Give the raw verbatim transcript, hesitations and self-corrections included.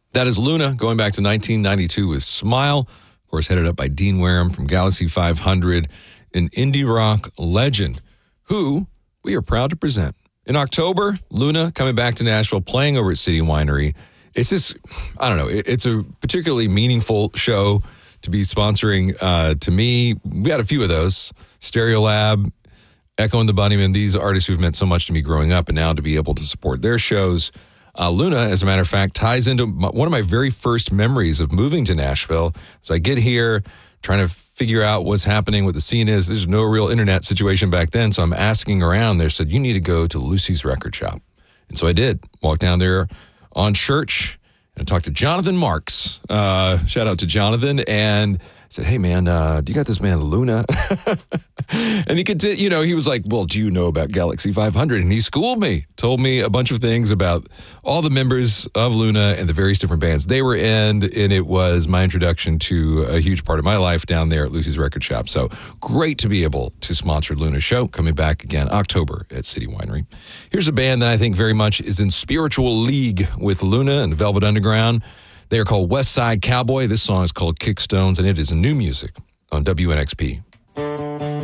That is Luna, going back to nineteen ninety-two with Smile. Of course, headed up by Dean Wareham from Galaxy five hundred, an indie rock legend who we are proud to present. In October, Luna coming back to Nashville, playing over at City Winery. It's just, I don't know, it, it's a particularly meaningful show to be sponsoring uh, to me. We had a few of those. Stereolab, Echo and the Bunnymen, these artists who've meant so much to me growing up, and now to be able to support their shows. Uh, Luna, as a matter of fact, ties into my, one of my very first memories of moving to Nashville. As I get here, trying to figure out what's happening, what the scene is. There's no real internet situation back then, so I'm asking around. They said, you need to go to Lucy's Record Shop. And so I did. Walked down there on Church and talked to Jonathan Marks. Uh, shout out to Jonathan. And said, hey, man, uh, do you got this man Luna? And he could, you know, he was like, well, do you know about Galaxy five hundred? And he schooled me, told me a bunch of things about all the members of Luna and the various different bands they were in. And it was my introduction to a huge part of my life down there at Lucy's Record Shop. So great to be able to sponsor Luna's show, coming back again October at City Winery. Here's a band that I think very much is in spiritual league with Luna and the Velvet Underground. They are called West Side Cowboy. This song is called Kickstones, and it is new music on W N X P.